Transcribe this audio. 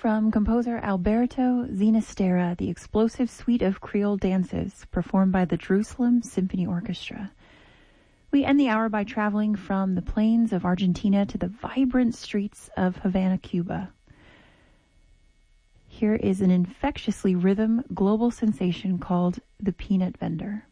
from composer Alberto Ginastera, the explosive suite of Creole dances performed by the Jerusalem Symphony Orchestra. We end the hour by traveling from the plains of Argentina to the vibrant streets of Havana, Cuba. Here is an infectiously rhythm global sensation called The Peanut Vendor.